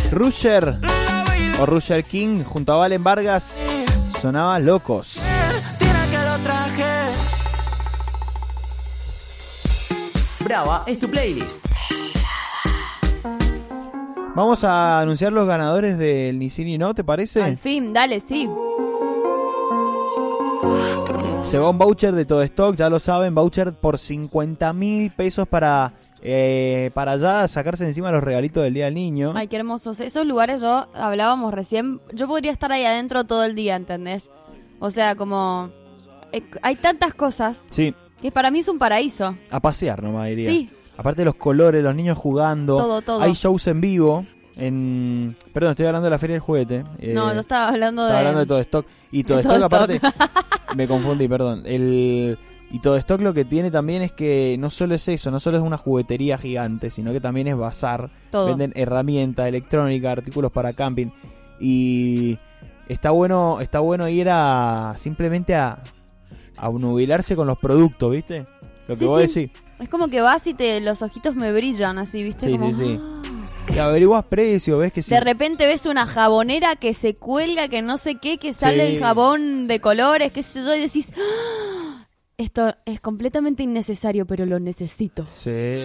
Rusher o Rusher King junto a Valen Vargas sonaba Locos. Brava es tu playlist. Vamos a anunciar los ganadores del Ni Sí Ni No, ¿te parece? Al fin, dale, sí. Se va un voucher de Todo Stock, ya lo saben, voucher por 50.000 pesos para ya sacarse de encima los regalitos del Día del Niño. Ay, qué hermosos. Esos lugares, hablábamos recién, yo podría estar ahí adentro todo el día, ¿entendés? O sea, como... hay tantas cosas Sí. que para mí es un paraíso. A pasear nomás diría. Sí. Aparte de los colores, los niños jugando. Todo. Hay shows en vivo. Perdón, estoy hablando de la Feria del Juguete. No, yo estaba hablando de Todo Stock. Y Todo Stock aparte... Me confundí, perdón. Y Todo Stock lo que tiene también es que no solo es eso, no solo es una juguetería gigante, sino que también es bazar. Todo. Venden herramientas, electrónica, artículos para camping. Y está bueno ir simplemente a nubilarse con los productos, ¿viste? Lo que vos decís. Es como que vas y los ojitos me brillan así, ¿viste? Sí, como, sí. Y averiguas precio, ves que sí. De repente ves una jabonera que se cuelga, que no sé qué, que sale el jabón de colores, qué sé yo, y decís, esto es completamente innecesario, pero lo necesito. Sí.